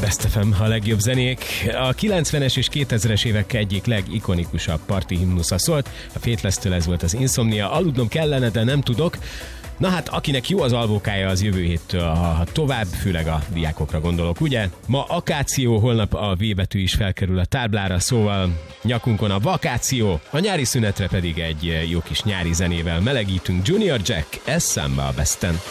Best FM, a legjobb zenék. A 90-es és 2000-es évek egyik legikonikusabb parti himnusza szólt. A Faithless-től ez volt az Insomnia. Aludnom kellene, de nem tudok. Na hát, akinek jó az alvókája, az jövő héttől ha tovább, főleg a diákokra gondolok, ugye? Ma akáció, holnap a V betű is felkerül a táblára, szóval nyakunkon a vakáció, a nyári szünetre pedig egy jó kis nyári zenével melegítünk. Junior Jack, ez Samba a Besten.